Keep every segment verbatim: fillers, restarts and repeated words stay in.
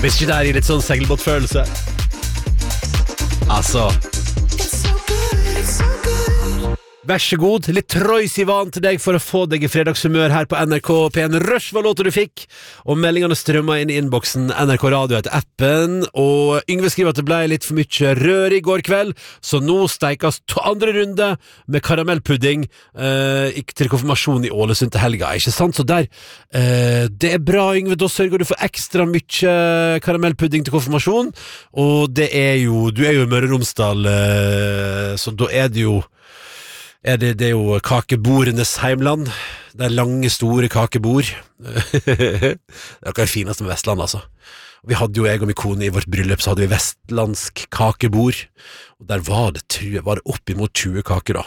Hvis ikke det er i litt sånn segelbåtfølelse. Altså vær så god, litt Troy Sivan til deg for å få deg i fredagshumør her på N R K P en. Rush var låter du fikk, og meldingene strømmer inn i innboksen. N R K Radio heter appen, og Yngve skriver at det ble litt for mye rør i går kveld, så nå steikes to andre runde med karamellpudding eh, til konfirmasjon i Ålesund til helga. Ikke sant? Så der, eh, det er bra, Yngve, da sørger du for ekstra mye karamellpudding til konfirmasjon, og det er jo, du er jo i Møre og Romsdal, eh, så da er det jo Er det, det er jo kakebordenes heimland. Det er lange, store kakebord. Det er noe det fineste med Vestland, altså. Vi hadde jo, jeg og min kone i vårt bryllup, så hadde vi vestlandsk kakebord. Og der var det, tror jeg, var det opp imot tjue kaker da.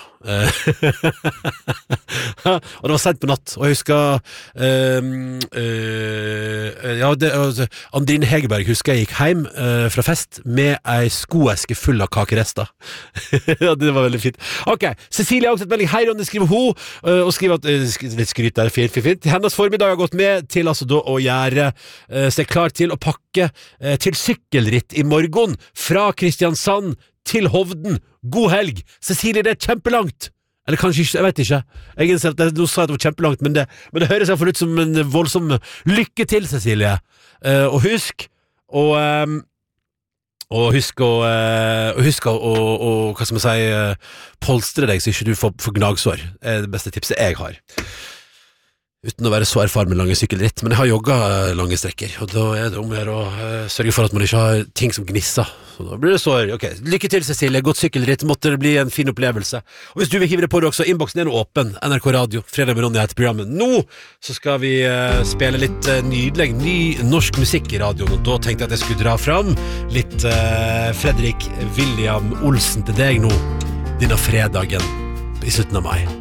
Og det var sent på natt, og jeg husker um, uh, ja, det, uh, Andrine Hegerberg husker jeg gikk hjem uh, fra fest med ei skoeske full av kakerester. Ja, det var veldig fint. Ok, Cecilie har også et melding. Hei, Ronny, skriver hun, uh, og skriver at uh, litt skryt der, fint, fint, fint. Hennes formiddag har gått med til altså da å gjøre uh, seg klar til å pakke uh, til sykkelritt i morgen fra Kristiansand til Hovden. God helg! Cecilie, det er kjempelangt! Eller kanskje ikke, jeg vet ikke. Jeg innser at det, nå sa jeg at det var kjempelangt, men det, men det høres i hvert fall ut som en voldsom lykke til, Cecilie. Uh, og husk, og, um, og husk å, uh, og husk å, og, og, hva skal man si, uh, polstre deg så ikke du får, får gnagsår. Det er det beste tipset jeg har. Uten å være så erfaren med lange sykkelritt, men jeg har jogget lange strekker, og da er det om å gjøre å uh, sørge for at man ikke har ting som gnisser. Så da blir det sår. Ok, lykke til, Cecilie. Godt sykkelritt. Måtte det bli en fin opplevelse. Og hvis du vil hive det på det også, innboksen er nå åpen. N R K Radio, fredag med Ronny heter programmet. Nå så skal vi uh, spille litt uh, nydelig, ny norsk musikk i radioen, og da tenkte jeg at jeg skulle dra fram litt uh, Fredrik William Olsen til deg nå, denne fredagen i slutten av mai.